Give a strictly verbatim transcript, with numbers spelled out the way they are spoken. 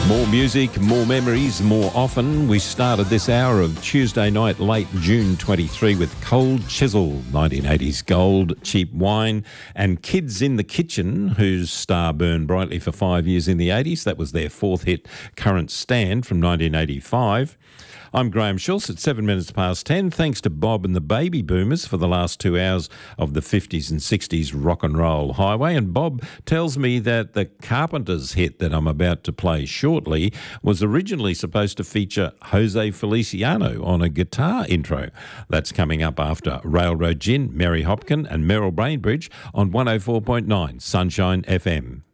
More music, more memories, more often. We started this hour of Tuesday night, late June twenty-three, with Cold Chisel, nineteen eighties gold, cheap wine, and Kids in the Kitchen, whose star burned brightly for five years in the eighties. That was their fourth hit, Current Stand, from nineteen eighty-five. I'm Graham Schultz at seven minutes past ten. Thanks to Bob and the Baby Boomers for the last two hours of the fifties and sixties rock and roll highway. And Bob tells me that the Carpenters hit that I'm about to play shortly was originally supposed to feature Jose Feliciano on a guitar intro. That's coming up after Railroad Gin, Mary Hopkin and Merrill Bainbridge on one oh four point nine Sunshine F M.